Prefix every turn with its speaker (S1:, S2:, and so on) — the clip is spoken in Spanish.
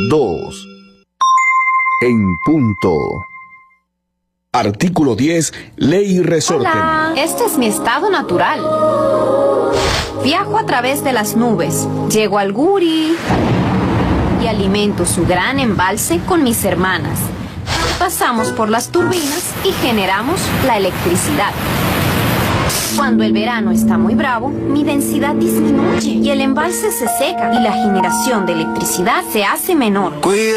S1: 2 en punto. Artículo 10. Ley resorte.
S2: Hola, este es mi estado natural. Viajo a través de las nubes, llego al Guri y alimento su gran embalse con mis hermanas. Pasamos por las turbinas y generamos la electricidad. Cuando el verano está muy bravo, mi densidad disminuye y el embalse se seca y la generación de electricidad se hace menor.